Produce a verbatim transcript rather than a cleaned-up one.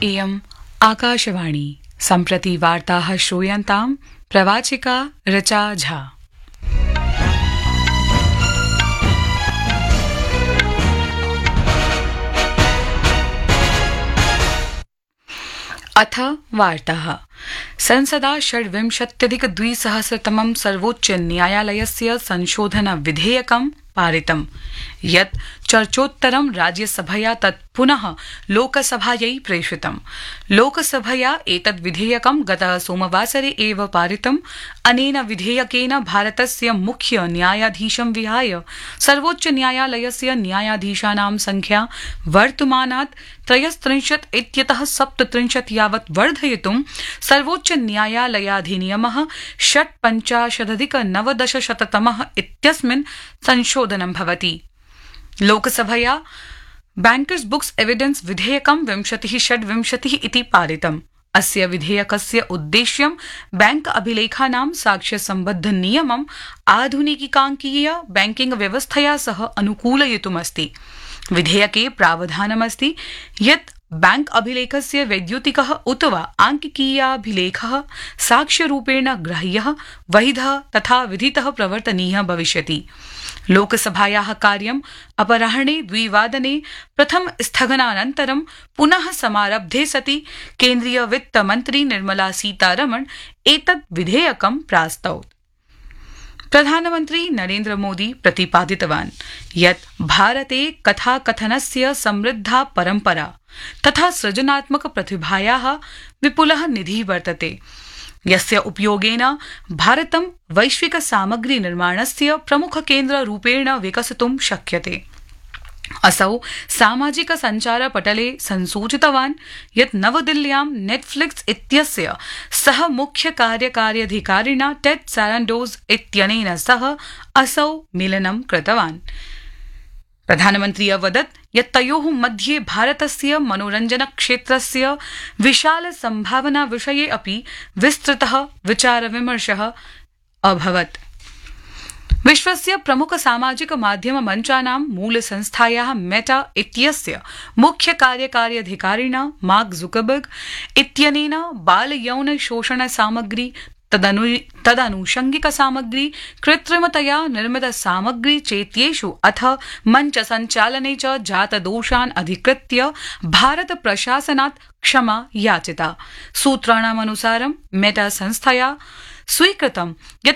इयम् आकाशवाणी सम्प्रति वार्ताः श्रूयन्ताम् प्रवाचिका ऋचा झा। अथ वार्ताः। संसदा षड्विंशत्यधिक द्विसहस्रतमं सर्वोच्च न्यायालयस्य संशोधन विधेयकं पारितम्, यत् चर्चोत्तरं राज्यसभया तत् पुनः लोकसभायै प्रेषितम्। लोकसभया एतद् विधेयकं गत सोमवासरे एव पारितम्। अनेन विधेयकेन भारतस्य मुख्य न्यायाधीशं विहाय सर्वोच्च न्यायालयस्य न्यायाधीशानां संख्या वर्तमानात् त्रयस्त्रिंशत् इत्यतः सप्तत्रिंशत् यावत् वर्धयितुं सर्वोच्च न्यायालयाधिनियमः षट्पञ्चाशदधिक नवदशशततमः इत्यस्मिन् संशोधनं भवति। लोकसभया बैंकर्स बुक्स एविडेंस विधेयकं विंशतिः षड्विंशतिः इति पारितम्। अस्य विधेयकस्य उद्देश्यं बैंक अभिलेखानां साक्ष्यसम्बद्ध नियमम् आधुनिकीकाङ्कीय बैंकिंग व्यवस्थया सह अनुकूलयितुमस्ति। विधेयके प्रावधानमस्ति यत् बैंक अभिलेखस्य वैद्युतिकः उत वा आंकिकीयाभिलेखः साक्ष्यरूपेण ग्राह्यः, वैधः तथा विधितः प्रवर्तनीयः भविष्यति। लोकसभायाः कार्यम् अपराह्णे द्विवादने प्रथम स्थगनानन्तरं पुनः समारब्धे सति केन्द्रीय वित्तमन्त्री निर्मला सीतारमण एतद् विधेयकं प्रास्तौत्। प्रधानमन्त्री नरेन्द्र मोदी प्रतिपादितवान् यत् भारते कथाकथनस्य समृद्धा परम्परा तथा सृजनात्मक प्रतिभायाः विपुलः निधिः वर्तते, यस्य उपयोगेन भारतं वैश्विक सामग्री निर्माणस्य प्रमुख केन्द्ररूपेण विकसितुं शक्यते। असौ सामाजिक संचार पटले संसूचितवान् यत् नवदिल्ल्यां नेटफ्लिक्स इत्यस्य सह मुख्य कार्यकार्यधिकारिणा टेड सारांडोज इत्यनेन सह असौ मेलनं कृतवान्। प्रधानमन्त्री अवदत् यत् तयोः मध्ये भारतस्य मनोरञ्जन क्षेत्रस्य विशाल सम्भावना विषये अपि विस्तृतः विचारविमर्शः अभवत्। विश्वस्य प्रमुख सामाजिक माध्यम मञ्चानां मूलसंस्थायाः मेटा इत्यस्य मुख्य कार्यकार्यधिकारिणा मार्क जुकरबर्ग इत्यनेन बालयौन शोषण सामग्री, तदनु तदनुषंगिक सामग्री, कृत्रिमतया निर्मित सामग्री चेत्येषु अथ मंच संचालने च जातदोषान् अधिकृत्य भारत प्रशासनात् क्षमा याचिता। सूत्राणामनुसारं मेटा संस्थया स्वीकृतं यत्